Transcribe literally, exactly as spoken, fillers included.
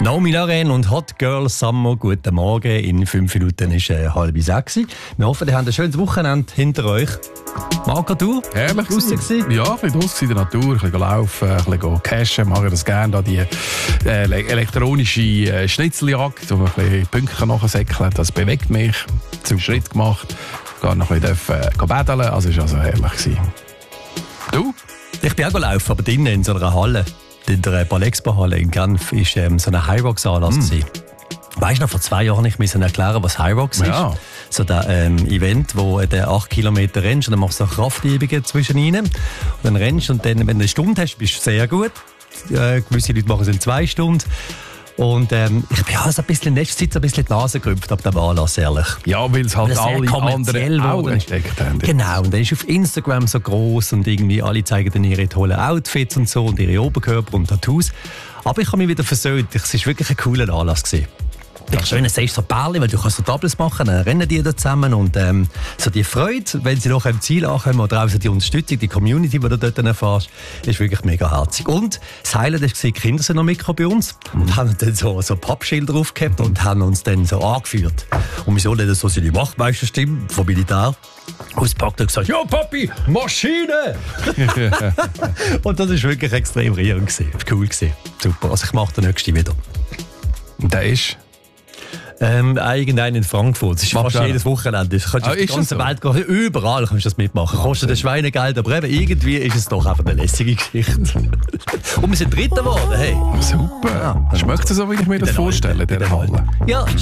Naomi Lorraine und Hot Girl Summer. Guten Morgen. In fünf Minuten ist äh, halb sechs. Wir hoffen, ihr habt ein schönes Wochenende hinter euch. Marco, du? Herrlich gewesen? Ja, ein bisschen draussen in der Natur, ein bisschen laufen, ein bisschen cashen. Mache das gerne, da die äh, elektronische äh, Schnitzeljagd, wo man ein bisschen Punkte nachsäckeln kann. Das bewegt mich. Zum Schritt gemacht. Gar noch ein bisschen äh, baden. Also es war also herrlich gewesen. Du? Ich bin auch gelaufen, aber drinnen in so einer Halle. In der Balexpo-Halle in Genf war ähm, so ein High-Rocks-Anlass. Mm. Weißt du noch, vor zwei Jahren ich musste erklären, was High-Rocks ja. ist? So ein ähm, Event, wo du acht Kilometer rennst und dann machst du noch Kraftübungen zwischen ihnen. Und dann rennst und dann, wenn du eine Stunde hast, bist du sehr gut. Äh, gewisse Leute machen es in zwei Stunden. Und ähm, ich bin also ein bisschen in letzter Zeit ein bisschen die Nase gerümpft ab dem Anlass, ehrlich. Ja, weil es halt weil alle anderen auch entdeckt haben. Genau, und dann ist auf Instagram so gross und irgendwie alle zeigen dann ihre tollen Outfits und so und ihre Oberkörper und Tattoos. Aber ich habe mich wieder versöhnt. Es war wirklich ein cooler Anlass gewesen. Ich schön, sagst so Bärli, weil du kannst so Doubles machen, dann rennen die da zusammen und ähm, so die Freude, wenn sie noch am Ziel ankommen oder auch so die Unterstützung, die Community, die du dort erfährst, ist wirklich mega herzig. Und das Highlight ist, die Kinder sind noch mitgekommen bei uns und haben dann so, so Pappschilder draufgehabt und haben uns dann so angeführt. Und wir sollen so seine Wachtmeisterstimme vom Militär auspackt und gesagt, ja Papi, Maschine! Und das war wirklich extrem rührend gewesen. Cool gewesen. Super, also ich mache den nächsten wieder. Und der ist? Ähm, irgendein in Frankfurt. Das ist Mach fast das. jedes Wochenende. Du kannst Ah, auf die ist ganze das so? Welt gehen. Überall kannst du das mitmachen. Kostet ein Schweinegeld, aber eben irgendwie ist es doch einfach eine lässige Geschichte. Und wir sind Dritter geworden. Hey. Super. Ja. Schmeckt es so, wie ich mir das In den vorstelle, Alten. in dieser Halle? Ja.